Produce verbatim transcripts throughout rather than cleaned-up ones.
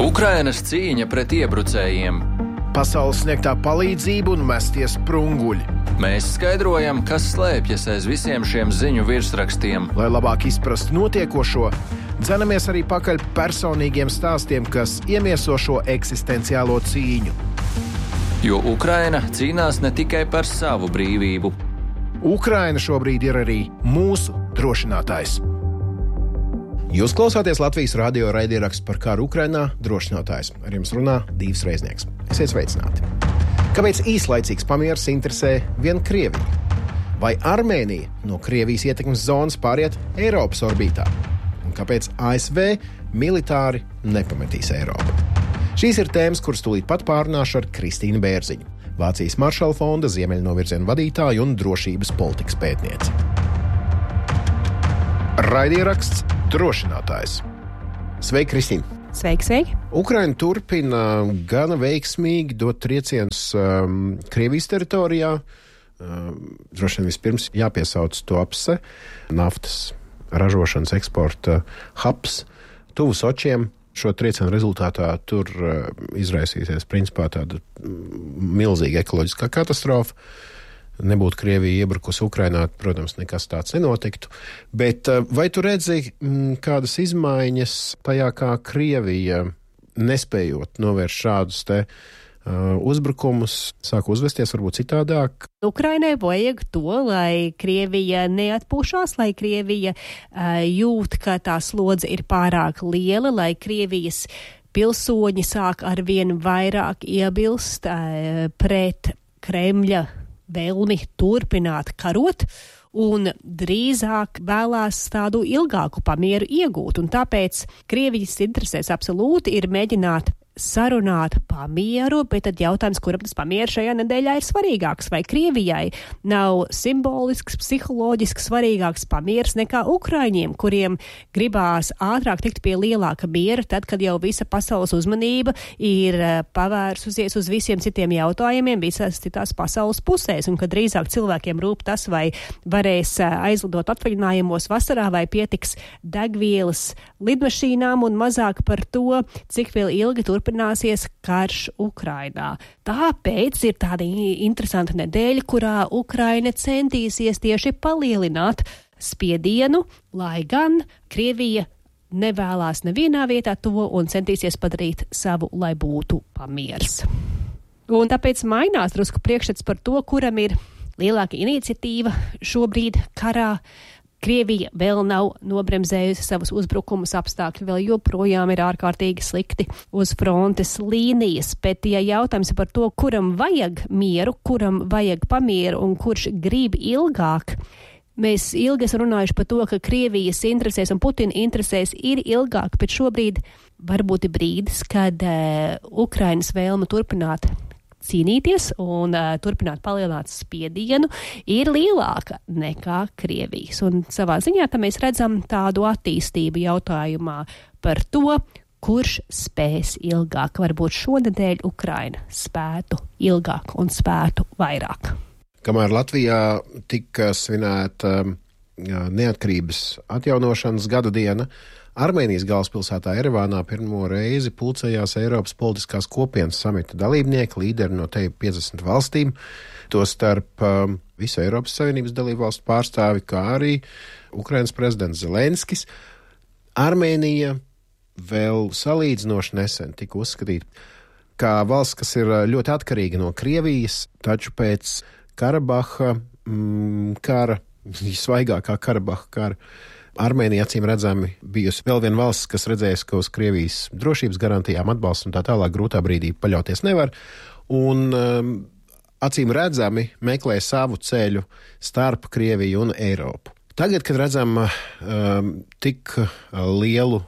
Ukrainas cīņa pret iebrucējiem. Pasaules sniegtā palīdzība un mestie sprunguļi. Mēs skaidrojam, kas slēpjas aiz visiem šiem ziņu virsrakstiem. Lai labāk izprastu notiekošo, dzenamies arī pakaļ personīgiem stāstiem, kas iemieso šo eksistenciālo cīņu. Jo Ukraina cīnās ne tikai par savu brīvību. Ukraina šobrīd ir arī mūsu drošinātājs. Jūs klausāties Latvijas radio raidierakstu par karu Ukrainā drošinātājs. Ar jums runā Dīvs Reiznieks. Esiet sveicināti. Kāpēc īslaicīgs pamieris interesē vien Krieviju? Vai Armēnija no Krievijas ietekmes zonas pāriet Eiropas orbītā? Un kāpēc A S V militāri nepametīs Eiropu? Šīs ir tēmas, kuras tūlīt pat pārunāšu ar Kristīnu Bērziņu, Vācijas Maršala fonda Ziemeļnovirzienu vadītāju un drošības politikas pētnieci. Raidieraksts drošinātājs. Sveiki, Kristīna! Sveiki, sveiki! Ukraina turpina gana veiksmīgi dot triecienus um, Krievijas teritorijā. Um, droši vien vispirms jāpiesauc Tuapse, naftas ražošanas eksporta hubs, tuvu Sočiem. Šo triecienu rezultātā tur uh, izraisīsies principā tāda milzīga ekoloģiskā katastrofa. Nebūtu Krievija iebrukusi Ukrainā, protams, nekas tāds nenotiktu. Bet vai tu redzi m, kādas izmaiņas tajā, kā Krievija, nespējot novērst šādus te uh, uzbrukumus, sāk uzvesties varbūt citādāk? Ukrainai vajag to, lai Krievija neatpūšās, lai Krievija uh, jūt, ka tā slodze ir pārāk liela, lai Krievijas pilsoņi sāk arvien vairāk iebilst uh, pret Kremļa vēlmi turpināt karot un drīzāk vēlās tādu ilgāku pamieru iegūt. Un tāpēc Krievijas interesēs absolūti ir mēģināt sarunāt pamieru, bet tad jautājums, kuram tas pamieru šajā nedēļā ir svarīgāks, vai Krievijai nav simbolisks, psiholoģiski svarīgāks pamiers nekā Ukraiņiem, kuriem gribās ātrāk tikt pie lielāka miera, tad, kad jau visa pasaules uzmanība ir pavērsusies uz visiem citiem jautājumiem visās citās pasaules pusēs, un kad drīzāk cilvēkiem rūp tas, vai varēs aizlidot atvaļinājumos vasarā, vai pietiks degvielas lidmašīnām, un mazāk par to, cik vēl ilgi turpinās Turpināsies karš Ukrainā. Tāpēc ir tāda interesanta nedēļa, kurā Ukraina centīsies tieši palielināt spiedienu, lai gan Krievija nevēlās nevienā vietā to un centīsies padarīt savu, lai būtu pamiers. Un tāpēc mainās drusku priekšstats par to, kuram ir lielāka iniciatīva šobrīd karā. Krievija vēl nav nobremzējusi savus uzbrukumus, apstākļi vēl joprojām ir ārkārtīgi slikti uz frontes līnijas, bet ja jautājums par to, kuram vajag mieru, kuram vajag pamieru un kurš grib ilgāk, mēs ilgi esam runājuši par to, ka Krievijas interesēs un Putina interesēs ir ilgāk, bet šobrīd varbūt ir brīdis, kad uh, Ukrainas vēlme turpināt cīnīties un uh, turpināt palielināt spiedienu ir lielāka nekā Krievijas. Un savā ziņā tā mēs redzam tādu attīstību jautājumā par to, kurš spēs ilgāk. Varbūt šonedēļ Ukraina spētu ilgāk un spētu vairāk. Kamēr Latvijā tika svinēta neatkarības atjaunošanas gada diena, Armēnijas galvaspilsētā Erevānā pirmo reizi pulcējās Eiropas politiskās kopienas samita dalībnieki, līderi no te piecdesmit valstīm, tostarp um, visu Eiropas Savienības dalību valstu pārstāvi, kā arī Ukrainas prezidents Zelenskis. Armēnija vēl salīdzinoši nesen tika uzskatīta kā valsts, kas ir ļoti atkarīga no Krievijas, taču pēc Karabaha mm, kara, svaigākā Karabaha kara, Armēnija acīm redzami bijusi vēl viena valsts, kas redzējusi, ka uz Krievijas drošības garantijām atbalstu un tā tālāk grūtā brīdī paļauties nevar, un um, acīm redzami meklē savu ceļu starp Krieviju un Eiropu. Tagad, kad redzam um, tik lielu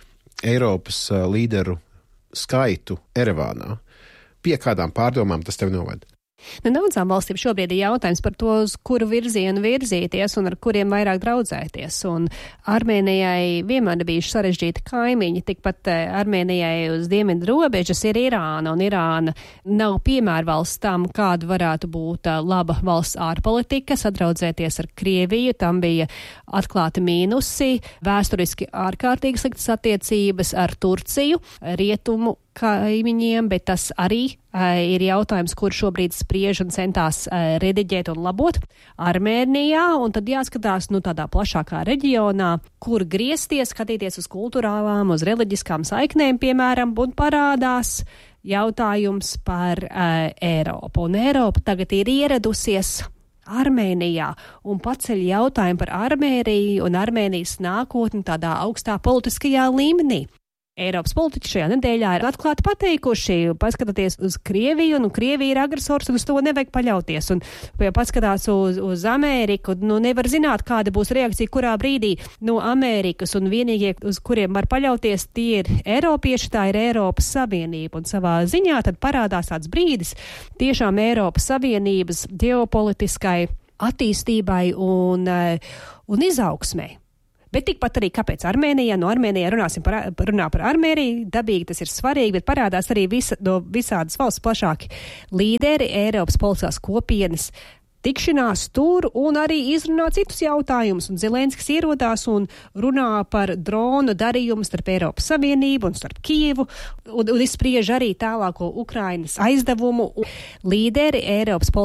Eiropas uh, līderu skaitu Erevānā, pie kādām pārdomām tas tev novada? Nu, daudzām valstīm šobrīd ir jautājums par to, uz kuru virzienu virzīties un ar kuriem vairāk draudzēties. Un Armēnijai vienmēr bijuši sarežģīti kaimiņi, tikpat Armēnijai uz dienvidu robežas ir Irāna, un Irāna nav piemērvalsts tam, kāda varētu būt laba valsts ārpolitika, sadraudzēties ar Krieviju, tam bija atklāti mīnusi, vēsturiski ārkārtīgi sliktas attiecības ar Turciju, rietumu kaimiņiem, bet tas arī uh, ir jautājums, kur šobrīd spriež un centās uh, rediģēt un labot Armēnijā, un tad jāskatās, nu, tādā plašākā reģionā, kur griezties, skatīties uz kultūrālām, uz reliģiskām saiknēm, piemēram, un parādās jautājums par uh, Eiropu. Un Eiropa tagad ir ieradusies Armēnijā un paceļ jautājumu par Armēniju un Armēnijas nākotni tādā augstā politiskajā līmenī. Eiropas politiķi šajā nedēļā ir atklāti pateikuši, paskatoties uz Krieviju, un Krievija ir agresors, un uz to nevajag paļauties. Un, ja paskatās uz, uz Ameriku, nu nevar zināt, kāda būs reakcija, kurā brīdī no Amerikas, un vienīgie, uz kuriem var paļauties, tie ir Eiropieši, tā ir Eiropas Savienība. Un savā ziņā tad parādās tāds brīdis tiešām Eiropas Savienības ģeopolitiskai attīstībai un, un izaugsmei. Bet tikpat arī, kāpēc Armēnijā, no Armēnijā runāsim par, runā par Armēniju, dabīgi tas ir svarīgi, bet parādās arī visa, no visādas valsts plašāki līderi, Eiropas politiskās kopienas tikšanās tur un arī izrunā citus jautājumus. Un Zelenskis ierodās un runā par dronu darījumu starp Eiropas Savienību un starp Kijevu un, un izspriež arī tālāko Ukrainas aizdevumu. Līderi Eiropas